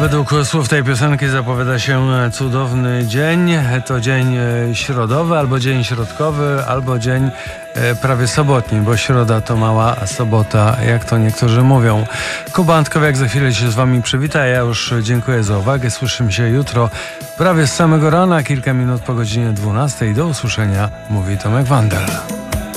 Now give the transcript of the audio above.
Według słów tej piosenki zapowiada się cudowny dzień. To dzień środowy, albo dzień środkowy, albo dzień prawie sobotni, bo środa to mała sobota, jak to niektórzy mówią. Kuba Antkowiak za chwilę się z wami przywita. Ja już dziękuję za uwagę. Słyszymy się jutro prawie z samego rana, kilka minut po godzinie 12. Do usłyszenia, mówi Tomek Wandel.